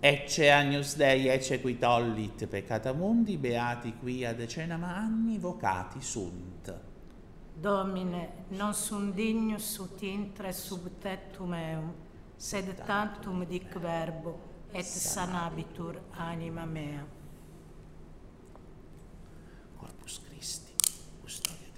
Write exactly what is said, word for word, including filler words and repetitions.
Ecce agnus Dei, ecce qui tollit peccata mundi, beati qui ad decenam anni vocati sunt. Domine, non sum dignus ut intre sub tectum meum, sed tantum dic verbo, et sanabitur anima mea. Corpus Christi, custodia